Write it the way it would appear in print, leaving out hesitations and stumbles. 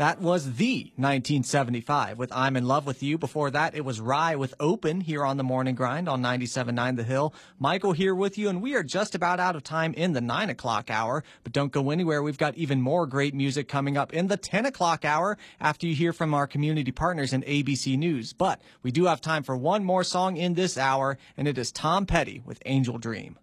That was the 1975 with I'm in Love with You. Before that, it was Rye with Open here on the Morning Grind on 97.9 The Hill. Michael here with you, and we are just about out of time in the 9 o'clock hour. But don't go anywhere. We've got even more great music coming up in the 10 o'clock hour after you hear from our community partners in ABC News. But we do have time for one more song in this hour, and it is Tom Petty with Angel Dream.